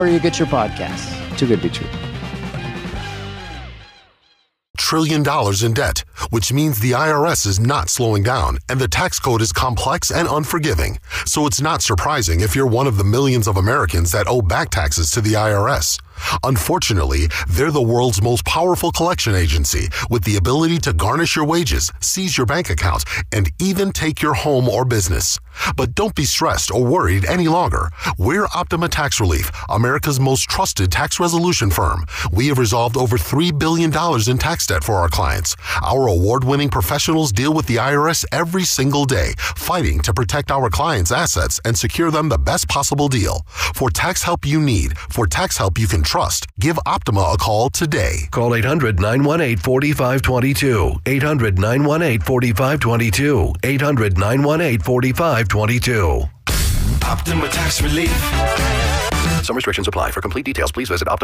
you get your podcasts. Too good to be true. $1 trillion in debt, which means the IRS is not slowing down and the tax code is complex and unforgiving. So it's not surprising if you're one of the millions of Americans that owe back taxes to the IRS. Unfortunately, they're the world's most powerful collection agency with the ability to garnish your wages, seize your bank account, and even take your home or business. But don't be stressed or worried any longer. We're Optima Tax Relief, America's most trusted tax resolution firm. We have resolved over $3 billion in tax debt for our clients. Our award-winning professionals deal with the IRS every single day, fighting to protect our clients' assets and secure them the best possible deal. For tax help you need, for tax help you can trust, give Optima a call today. Call 800-918-4522. 800-918-4522. 800-918-4522. Optima Tax Relief. Some restrictions apply. For complete details, please visit Optima.